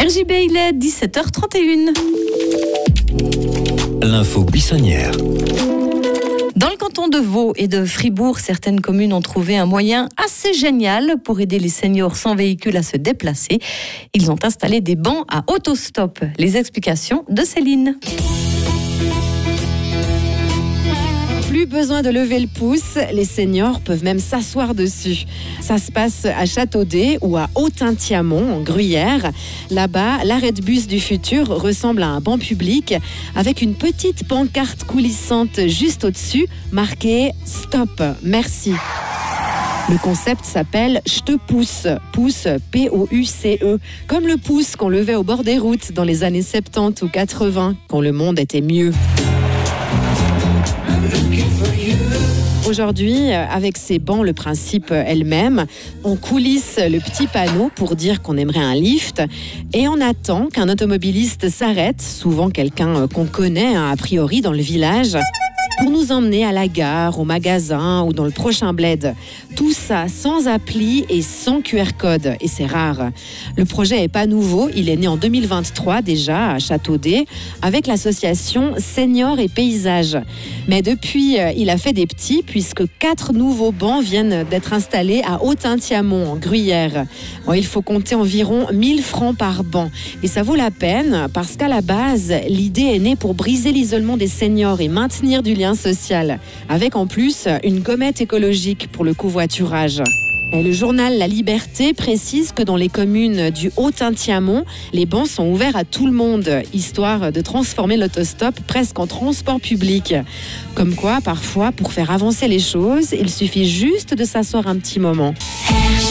RJB, il est 17h31. L'info buissonnière. Dans le canton de Vaud et de Fribourg, certaines communes ont trouvé un moyen assez génial pour aider les seniors sans véhicule à se déplacer. Ils ont installé des bancs à autostop. Les explications de Céline. Plus besoin de lever le pouce, les seniors peuvent même s'asseoir dessus. Ça se passe à Châteaudet ou à Autun-Thiamont, en Gruyère. Là-bas, l'arrêt de bus du futur ressemble à un banc public avec une petite pancarte coulissante juste au-dessus, marquée « Stop, merci ». Le concept s'appelle « Je te pousse », pouce P-O-U-C-E, comme le pouce qu'on levait au bord des routes dans les années 70 ou 80, quand le monde était mieux. Aujourd'hui, avec ces bancs, le principe est le même. On coulisse le petit panneau pour dire qu'on aimerait un lift et on attend qu'un automobiliste s'arrête, souvent quelqu'un qu'on connaît a priori dans le village, pour nous emmener à la gare, au magasin ou dans le prochain bled. Tout ça sans appli et sans QR code, et c'est rare. Le projet n'est pas nouveau, il est né en 2023 déjà à Châteaudet avec l'association Seniors et Paysages. Mais depuis, il a fait des petits puisque 4 nouveaux bancs viennent d'être installés à Autun-Thiamont en Gruyère. Bon, il faut compter environ 1000 francs par banc et ça vaut la peine parce qu'à la base, l'idée est née pour briser l'isolement des seniors et maintenir du lien social, avec en plus une gommette écologique pour le covoiturage. Et le journal La Liberté précise que dans les communes du Autun-Thiamont, les bancs sont ouverts à tout le monde, histoire de transformer l'autostop presque en transport public. Comme quoi, parfois, pour faire avancer les choses, il suffit juste de s'asseoir un petit moment.